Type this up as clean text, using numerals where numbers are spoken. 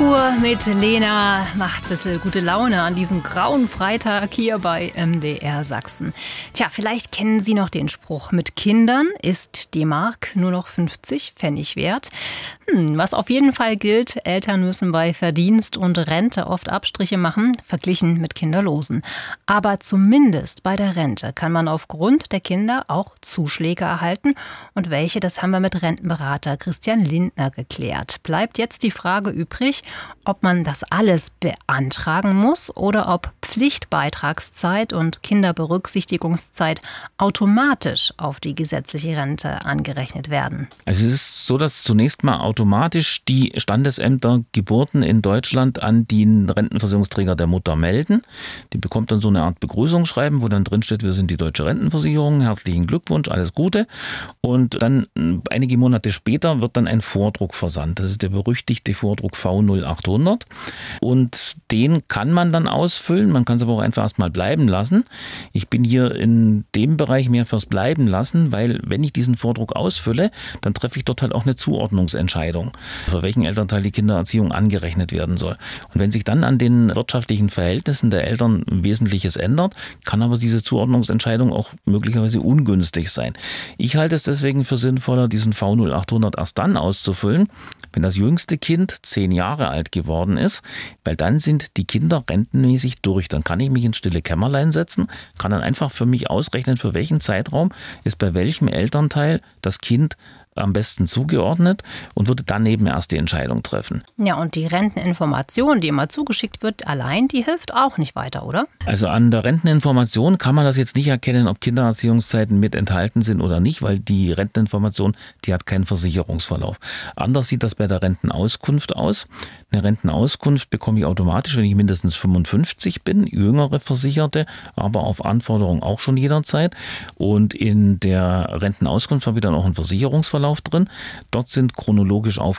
Kultur mit Lena macht ein bisschen gute Laune an diesem grauen Freitag hier bei MDR Sachsen. Tja, vielleicht kennen Sie noch den Spruch, mit Kindern ist die Mark nur noch 50 Pfennig wert. Was auf jeden Fall gilt, Eltern müssen bei Verdienst und Rente oft Abstriche machen, verglichen mit Kinderlosen. Aber zumindest bei der Rente kann man aufgrund der Kinder auch Zuschläge erhalten. Und welche, das haben wir mit Rentenberater Christian Lindner geklärt. Bleibt jetzt die Frage übrig, ob man das alles beantragen muss oder ob Pflichtbeitragszeit und Kinderberücksichtigungszeit automatisch auf die gesetzliche Rente angerechnet werden. Also es ist so, dass zunächst mal automatisch die Standesämter Geburten in Deutschland an den Rentenversicherungsträger der Mutter melden. Die bekommt dann so eine Art Begrüßungsschreiben, wo dann drin steht, wir sind die Deutsche Rentenversicherung, herzlichen Glückwunsch, alles Gute. Und dann einige Monate später wird dann ein Vordruck versandt. Das ist der berüchtigte Vordruck V0800 und den kann man dann ausfüllen. Man kann es aber auch einfach erstmal bleiben lassen. Ich bin hier in dem Bereich mehr fürs Bleiben lassen, weil wenn ich diesen Vordruck ausfülle, dann treffe ich dort halt auch eine Zuordnungsentscheidung, für welchen Elternteil die Kindererziehung angerechnet werden soll. Und wenn sich dann an den wirtschaftlichen Verhältnissen der Eltern Wesentliches ändert, kann aber diese Zuordnungsentscheidung auch möglicherweise ungünstig sein. Ich halte es deswegen für sinnvoller, diesen V0800 erst dann auszufüllen, wenn das jüngste Kind 10 Jahre alt geworden ist, weil dann sind die Kinder rentenmäßig durch. Dann kann ich mich ins stille Kämmerlein setzen, kann dann einfach für mich ausrechnen, für welchen Zeitraum ist bei welchem Elternteil das Kind am besten zugeordnet und würde dann eben erst die Entscheidung treffen. Ja, und die Renteninformation, die immer zugeschickt wird, allein, die hilft auch nicht weiter, oder? Also an der Renteninformation kann man das jetzt nicht erkennen, ob Kindererziehungszeiten mit enthalten sind oder nicht, weil die Renteninformation, die hat keinen Versicherungsverlauf. Anders sieht das bei der Rentenauskunft aus. Eine Rentenauskunft bekomme ich automatisch, wenn ich mindestens 55 bin, jüngere Versicherte, aber auf Anforderung auch schon jederzeit. Und in der Rentenauskunft habe ich dann auch einen Versicherungsverlauf drin. Dort sind chronologisch aufgelistet